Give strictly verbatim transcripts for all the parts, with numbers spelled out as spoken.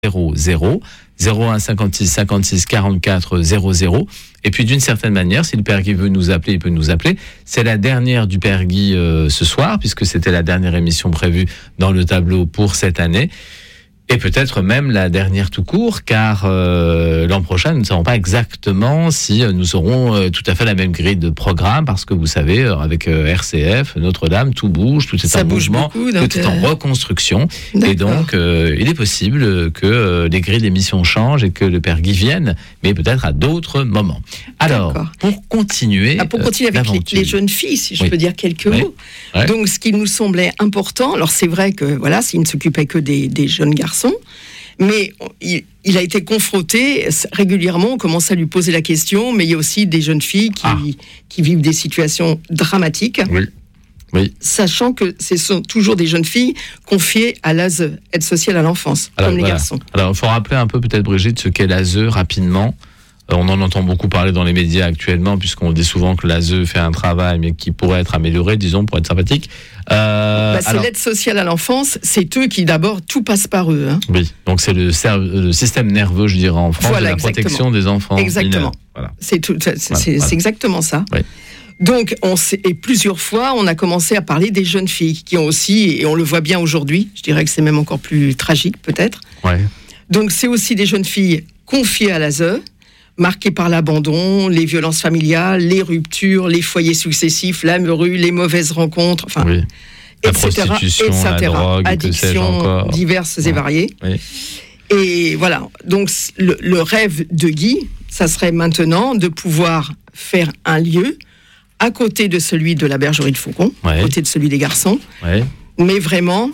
zéro zéro zéro un cinquante-six cinquante-six quarante-quatre zéro zéro. Et puis d'une certaine manière, si le Père Guy veut nous appeler, il peut nous appeler. C'est la dernière du Père Guy euh, ce soir, puisque c'était la dernière émission prévue dans le tableau pour cette année. Et peut-être même la dernière tout court, car euh, l'an prochain, nous ne savons pas exactement si euh, nous aurons euh, tout à fait la même grille de programme, parce que vous savez, euh, avec euh, R C F, Notre-Dame, tout bouge, tout est Ça en mouvement, beaucoup, donc, tout est en reconstruction. D'accord. Et donc, euh, il est possible que euh, les grilles d'émission changent et que le Père Guy vienne, mais peut-être à d'autres moments. Alors, D'accord. pour continuer, Ah, pour continuer euh, avec les, l'aventure. les jeunes filles, si je Oui. peux dire quelques Oui. mots. Ouais. Donc, ce qui nous semblait important, alors c'est vrai que voilà, s'il ne s'occupait que des, des jeunes garçons, mais il, il a été confronté régulièrement, on commence à lui poser la question, mais il y a aussi des jeunes filles qui, Ah. qui vivent des situations dramatiques, Oui. Oui. sachant que ce sont toujours des jeunes filles confiées à l'A S E, aide sociale à l'enfance, Alors, comme les voilà. garçons. Alors, il faut rappeler un peu peut-être, Brigitte, ce qu'est l'A S E rapidement. Euh, On en entend beaucoup parler dans les médias actuellement, puisqu'on dit souvent que l'A S E fait un travail, mais qui pourrait être amélioré, disons, pour être sympathique. Euh, Bah, c'est alors- l'aide sociale à l'enfance, c'est eux qui d'abord, tout passe par eux. Hein. Oui, donc c'est le, cer- le système nerveux, je dirais, en France, Voilà, de la exactement. protection des enfants Exactement. mineurs. Voilà. C'est, tout, c'est, c'est, Voilà, c'est voilà. exactement ça. Oui. Donc, on s'est- et plusieurs fois, on a commencé à parler des jeunes filles qui ont aussi, et on le voit bien aujourd'hui, je dirais que c'est même encore plus tragique peut-être. Ouais. Donc, c'est aussi des jeunes filles confiées à l'A S E, marquées par l'abandon, les violences familiales, les ruptures, les foyers successifs, la rue, les mauvaises rencontres, enfin, Oui. La et cetera, prostitution, et cetera. la drogue, que sais-je Addictions encore. diverses et Ouais. variées. Oui. Et voilà, donc le, le rêve de Guy, ça serait maintenant de pouvoir faire un lieu à côté de celui de la bergerie de Faucon, Ouais. à côté de celui des garçons, Ouais. mais vraiment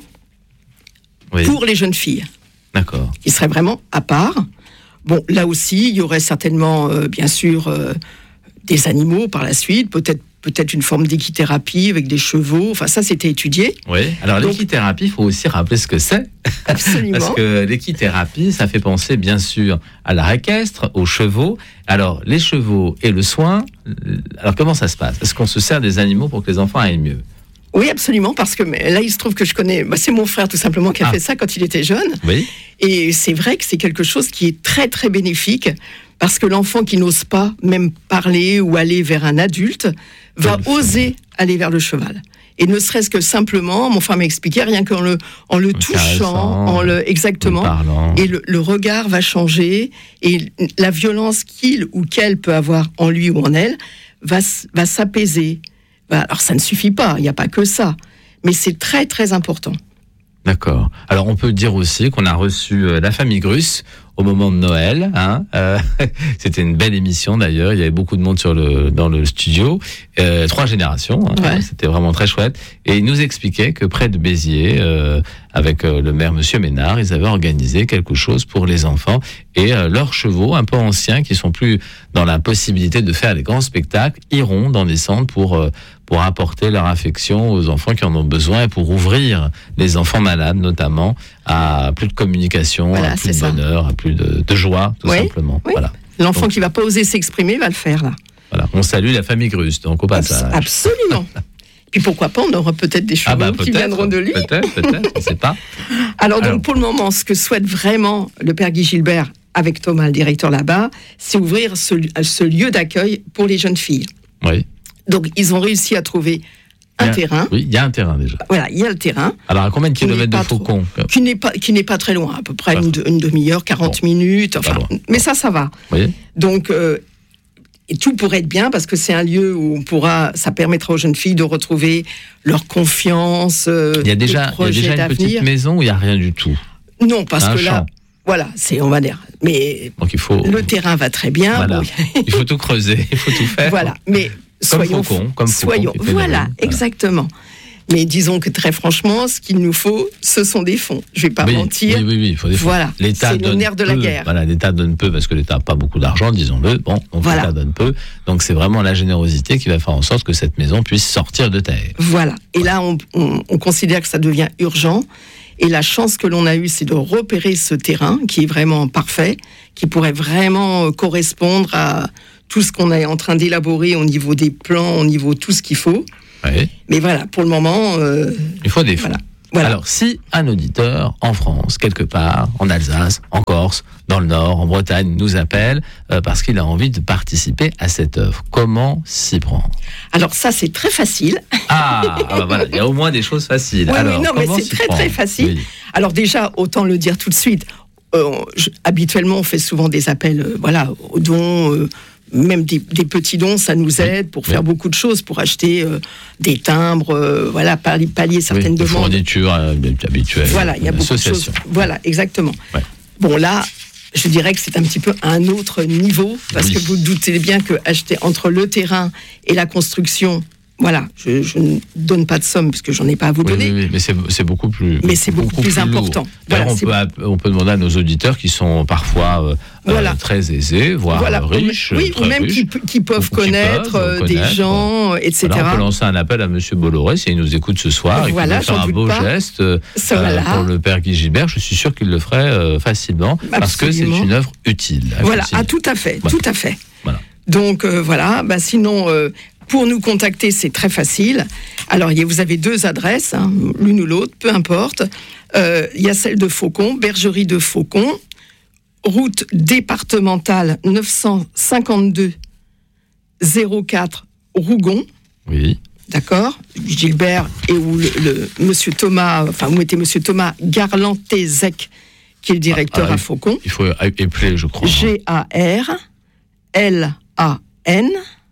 Oui. pour les jeunes filles, D'accord. qui serait vraiment à part. Bon, là aussi, il y aurait certainement, euh, bien sûr, euh, des animaux par la suite, peut-être peut-être une forme d'équithérapie avec des chevaux, enfin ça c'était étudié. Oui. Alors Donc- l'équithérapie, il faut aussi rappeler ce que c'est. Absolument. Parce que l'équithérapie, ça fait penser bien sûr à l'art équestre, aux chevaux. Alors les chevaux et le soin, alors comment ça se passe? Est-ce qu'on se sert des animaux pour que les enfants aillent mieux? Oui, absolument, parce que mais là, il se trouve que je connais, bah, c'est mon frère tout simplement qui a Ah. fait ça quand il était jeune. Oui. Et c'est vrai que c'est quelque chose qui est très très bénéfique parce que l'enfant qui n'ose pas même parler ou aller vers un adulte va le faire. oser aller vers le cheval. Et ne serait-ce que simplement, mon frère m'a expliqué, rien qu'en le, en le touchant, caressant, en le exactement, en parlant. et le, le regard va changer et la violence qu'il ou qu'elle peut avoir en lui ou en elle va, s- va s'apaiser. Bah, alors ça ne suffit pas, il n'y a pas que ça, mais c'est très très important. D'accord. Alors on peut dire aussi qu'on a reçu euh, la famille Grus au moment de Noël. Hein, euh, c'était une belle émission d'ailleurs. Il y avait beaucoup de monde sur le dans le studio, euh, trois générations. Hein, Ouais. C'était vraiment très chouette. Et ils nous expliquaient que près de Béziers, euh, avec euh, le maire Monsieur Ménard, ils avaient organisé quelque chose pour les enfants et euh, leurs chevaux, un peu anciens, qui sont plus dans la possibilité de faire les grands spectacles, iront dans des centres pour euh, pour apporter leur affection aux enfants qui en ont besoin et pour ouvrir les enfants malades, notamment, à plus de communication, Voilà, à plus c'est de ça. bonheur, à plus de, de joie, tout Oui, simplement. oui. Voilà. L'enfant Donc- qui va pas oser s'exprimer va le faire là. Voilà. On salue la famille Grus, donc au Abs- passage. Absolument. Puis pourquoi pas, on aura peut-être des chevaux Ah bah qui peut-être, viendront de lui. peut-être, peut-être, on ne sait pas. Alors, donc, Alors. pour le moment, ce que souhaite vraiment le père Guy Gilbert, avec Thomas, le directeur là-bas, c'est ouvrir ce, ce lieu d'accueil pour les jeunes filles. Oui. Donc, ils ont réussi à trouver Il y un a- terrain. Oui, il y a un terrain déjà. Voilà, il y a le terrain, Alors à combien de Qui n'est kilomètres de pas trop. Faucon? qui n'est pas, qui n'est pas très loin, à peu près Pas une, une demi-heure, quarante Bon. minutes, enfin, Pas loin. mais ça, ça va. Vous voyez? Donc, euh, et tout pourrait être bien parce que c'est un lieu où on pourra, ça permettra aux jeunes filles de retrouver leur confiance. euh, Il y a déjà, il des y a projets déjà une d'avenir. petite maison où il n'y a rien du tout. Non, parce Un que là, champ. voilà, c'est, on va dire, mais Donc il faut, le terrain va très bien. Voilà. bon, il faut tout creuser, il faut tout faire. voilà, mais Comme soyons, Faucon, comme Faucon soyons, qui fait des voilà, rues, voilà. exactement. Mais disons que très franchement, ce qu'il nous faut, ce sont des fonds. Je vais pas Oui, mentir. oui, oui, oui, il faut des fonds. Voilà, L'État c'est le donne nerf de la peu. guerre. Voilà, l'État donne peu parce que l'État n'a pas beaucoup d'argent, disons-le. Bon, donc Voilà. l'État donne peu. Donc c'est vraiment la générosité qui va faire en sorte que cette maison puisse sortir de terre. Voilà. Et là, on, on- on considère que ça devient urgent. Et la chance que l'on a eue, c'est de repérer ce terrain qui est vraiment parfait, qui pourrait vraiment euh, correspondre à tout ce qu'on est en train d'élaborer au niveau des plans, au niveau de tout ce qu'il faut. Oui. Mais voilà, pour le moment, euh, Il faut des fonds. voilà. Voilà. Alors, si un auditeur en France, quelque part, en Alsace, en Corse, dans le Nord, en Bretagne, nous appelle euh, parce qu'il a envie de participer à cette œuvre, comment s'y prendre? Alors ça, c'est très facile. Ah, ah bah voilà, il y a au moins des choses faciles. Oui, Alors, oui, non, mais comment c'est s'y très prendre? très facile. Oui. Alors déjà, autant le dire tout de suite. Euh, je, habituellement, on fait souvent des appels, euh, voilà, aux dons. Euh, Même des, des petits dons, ça nous aide pour faire oui. beaucoup de choses, pour acheter euh, des timbres, euh, voilà, pallier, pallier certaines oui, des demandes. Fournitures euh, habituelles. Voilà, il y a beaucoup de choses. Voilà, exactement. Ouais. Bon, là, je dirais que c'est un petit peu un autre niveau, parce oui. que vous doutez bien que acheter entre le terrain et la construction, voilà, je, je ne donne pas de somme puisque j'en ai pas à vous oui, donner. Oui, oui, mais c'est, c'est beaucoup plus. Mais c'est beaucoup, beaucoup plus, plus important. D'ailleurs, Voilà, on, c'est... peut, app- on peut demander à nos auditeurs qui sont parfois euh, voilà. euh, très aisés, voire voilà. riches. Oui, très ou même riches, qui, qui peuvent connaître, qui peuvent euh, des connaître. gens, et cetera. Voilà, on peut lancer un appel à Monsieur Bolloré s'il nous écoute ce soir voilà, et qu'il veut faire un beau pas. geste euh, voilà. pour le Père Guy Gilbert. Je suis sûr qu'il le ferait euh, facilement Absolument. Parce que c'est une œuvre utile. Voilà, ah, tout à fait, voilà. tout à fait. Voilà. Donc euh, voilà, bah, sinon. Euh, Pour nous contacter, c'est très facile. Alors, vous avez deux adresses, hein, l'une ou l'autre, peu importe. Euh, il y a celle de Faucon, Bergerie de Faucon, route départementale neuf cent cinquante-deux zéro quatre Rougon. Oui. D'accord. Gilbert et où le, le monsieur Thomas, enfin, vous mettez monsieur Thomas Garland-Tézec, qui est le directeur ah, ah, à Faucon. Il faut épeler, je crois. G A R L A N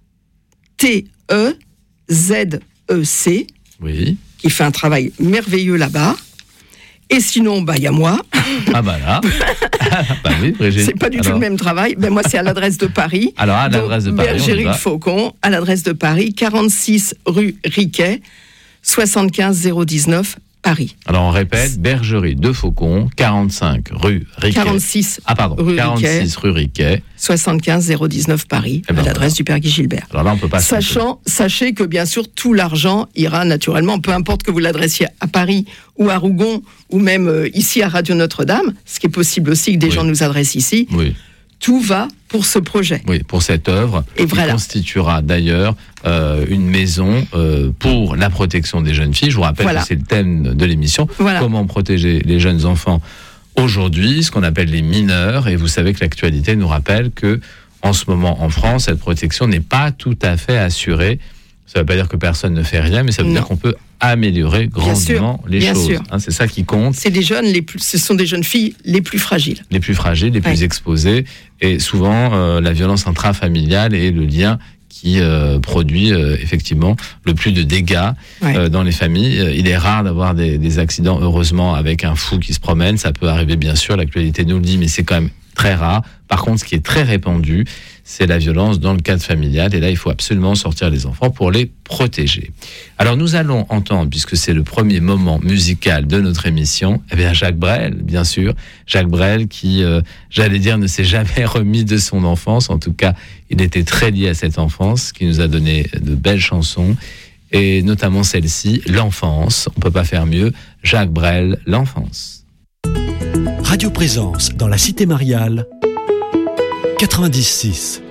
T E Z E C, oui. qui fait un travail merveilleux là-bas. Et sinon, bah, il y a moi. Ah bah là. bah oui, Brigitte. C'est pas du Alors... tout le même travail. Ben, moi, c'est à l'adresse de Paris. Alors, à l'adresse Donc, de Paris. Bergerie de Faucon, à l'adresse de Paris, quarante-six rue Riquet, soixante-quinze zéro dix-neuf, Paris. Alors, on répète, Bergerie de Faucon, quarante-cinq rue Riquet. quarante-six ah, pardon, rue quarante-six Riquet, rue Riquet. soixante-quinze zéro dix-neuf, Paris, eh ben à l'adresse voilà. du Père Guy Gilbert. Alors là, on peut pas Sachant, sachez que, bien sûr, tout l'argent ira naturellement, peu importe que vous l'adressiez à Paris ou à Rougon, ou même euh, ici à Radio Notre-Dame, ce qui est possible aussi que des oui. gens nous adressent ici. Oui. Tout va pour ce projet. Oui, pour cette œuvre, et qui voilà. constituera d'ailleurs euh, une maison euh, pour la protection des jeunes filles. Je vous rappelle voilà. que c'est le thème de l'émission. Voilà. Comment protéger les jeunes enfants aujourd'hui, ce qu'on appelle les mineurs. Et vous savez que l'actualité nous rappelle que, en ce moment, en France, cette protection n'est pas tout à fait assurée. Ça ne veut pas dire que personne ne fait rien, mais ça veut non. dire qu'on peut améliorer grandement sûr, les bien choses. Sûr. Hein, c'est ça qui compte. C'est des jeunes, les plus, ce sont des jeunes filles les plus fragiles. Les plus fragiles, les plus ouais. exposées. Et souvent, euh, la violence intrafamiliale est le lien qui euh, produit euh, effectivement le plus de dégâts ouais. euh, dans les familles. Euh, il est rare d'avoir des, des accidents, heureusement, avec un fou qui se promène. Ça peut arriver, bien sûr, l'actualité nous le dit, mais c'est quand même très rare. Par contre, ce qui est très répandu, c'est la violence dans le cadre familial. Et là, il faut absolument sortir les enfants pour les protéger. Alors, nous allons entendre, puisque c'est le premier moment musical de notre émission, eh bien, Jacques Brel, bien sûr. Jacques Brel qui, euh, j'allais dire, ne s'est jamais remis de son enfance. En tout cas, il était très lié à cette enfance, qui nous a donné de belles chansons. Et notamment celle-ci, L'Enfance. On ne peut pas faire mieux. Jacques Brel, L'Enfance. Radio Présence dans la Cité Mariale, quatre-vingt-dix virgule six.